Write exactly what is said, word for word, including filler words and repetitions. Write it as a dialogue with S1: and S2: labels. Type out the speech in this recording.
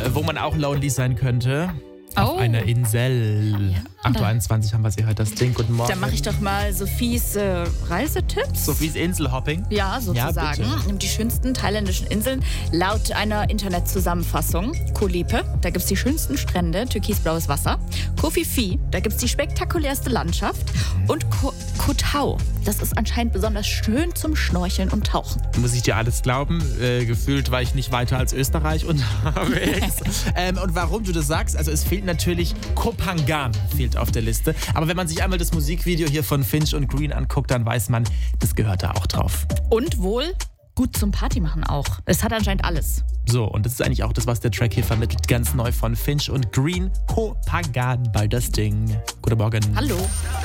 S1: wo man auch lonely sein könnte.
S2: Oh.
S1: Auf einer Insel.
S2: Ja.
S1: acht Uhr einundzwanzig haben wir sie heute, das Ding. Guten Morgen.
S2: Dann mache ich doch mal Sophies äh, Reisetipps.
S1: Sophies Inselhopping.
S2: Ja, sozusagen.
S1: Ja,
S2: die schönsten thailändischen Inseln laut einer Internetzusammenfassung. Koh Lipe, da gibt es die schönsten Strände, türkisblaues Wasser. Koh Phi Phi, da gibt es die spektakulärste Landschaft. Und Koh Koh Tao, das ist anscheinend besonders schön zum Schnorcheln und Tauchen.
S1: Muss ich dir alles glauben? Äh, gefühlt war ich nicht weiter als Österreich unterwegs. ähm, und warum du das sagst, also es fehlt natürlich Koh Phangan, fehlt auf der Liste. Aber wenn man sich einmal das Musikvideo hier von Finch und Green anguckt, dann weiß man, das gehört da auch drauf.
S2: Und wohl gut zum Partymachen auch. Es hat anscheinend alles.
S1: So, und das ist eigentlich auch das, was der Track hier vermittelt. Ganz neu von Finch und Green, Koh Phangan bei das Ding. Guten Morgen.
S2: Hallo.